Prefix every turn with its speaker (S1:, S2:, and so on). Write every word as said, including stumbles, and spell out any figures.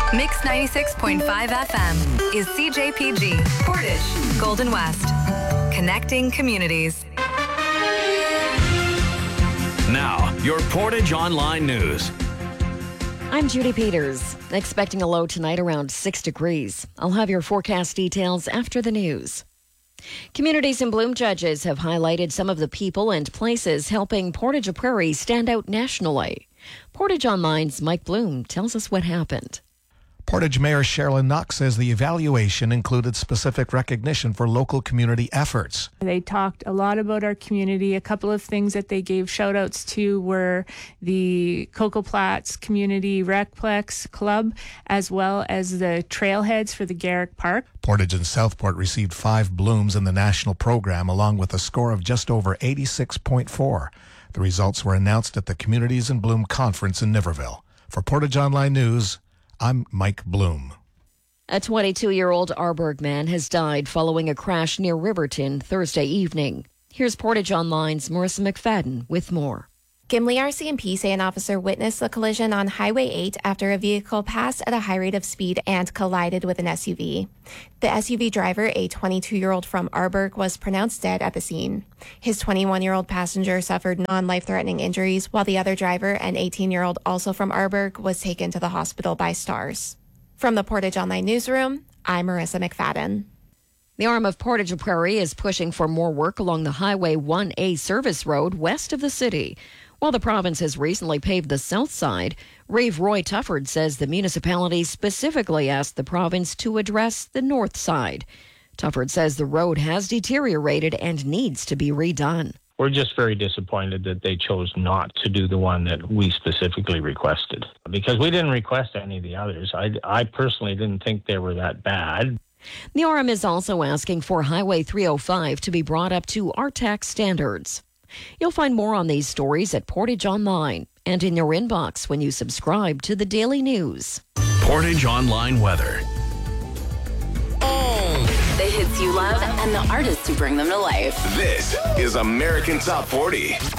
S1: Mix ninety-six point five F M is C J P G, Portage, Golden West. Connecting communities.
S2: Now, your Portage Online News.
S3: I'm Judy Peters. Expecting a low tonight around six degrees. I'll have your forecast details after the news. Communities in Bloom judges have highlighted some of the people and places helping Portage Prairie stand out nationally. Portage Online's Mike Bloom tells us what happened.
S4: Portage Mayor Sherilyn Knox says the evaluation included specific recognition for local community efforts.
S5: They talked a lot about our community. A couple of things that they gave shout outs to were the Cocoa Platts Community Recplex Club, as well as the trailheads for the Garrick Park.
S4: Portage and Southport received five blooms in the national program, along with a score of just over eighty-six point four. The results were announced at the Communities in Bloom conference in Niverville. For Portage Online News, I'm Mike Bloom.
S3: A twenty-two-year-old Arborg man has died following a crash near Riverton Thursday evening. Here's Portage Online's Marissa McFadden with more.
S6: Gimli R C M P say an officer witnessed the collision on Highway eight after a vehicle passed at a high rate of speed and collided with an S U V. The S U V driver, a twenty-two-year-old from Arborg, was pronounced dead at the scene. His twenty-one-year-old passenger suffered non-life-threatening injuries, while the other driver, an eighteen-year-old also from Arborg, was taken to the hospital by STARS. From the Portage Online Newsroom, I'm Marissa McFadden.
S3: The arm of Portage Prairie is pushing for more work along the Highway one A service road west of the city. While the province has recently paved the south side, Rave Roy Tufford says the municipality specifically asked the province to address the north side. Tufford says the road has deteriorated and needs to be redone.
S7: We're just very disappointed that they chose not to do the one that we specifically requested, because we didn't request any of the others. I, I personally didn't think they were that bad.
S3: The R M is also asking for Highway three oh five to be brought up to R T A C standards. You'll find more on these stories at Portage Online and in your inbox when you subscribe to the Daily News.
S2: Portage Online weather.
S8: The hits you love and the artists who bring them to life.
S2: This is American Top forty.